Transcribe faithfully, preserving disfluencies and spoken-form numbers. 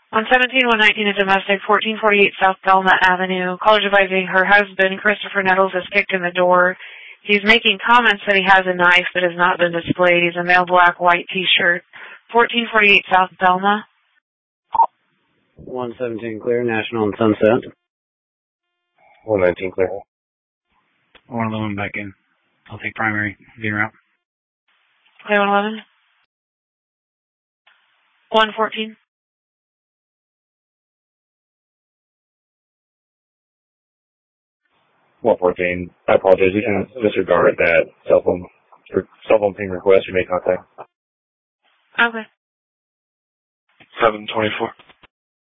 On seventeen one nineteen, a domestic, fourteen forty-eight South Belknap Avenue. Caller advising her husband, Christopher Nettles, is kicked in the door. He's making comments that he has a knife that has not been displayed. He's a male black, white T-shirt. fourteen forty-eight South Belknap. one seventeen clear, National and Sunset. one nineteen clear. one eleven back in. I'll take primary. Being route. Clear one eleven. one fourteen. one fourteen. I apologize. You can disregard that cell phone, cell phone ping request. You may contact. Okay. seven twenty-four.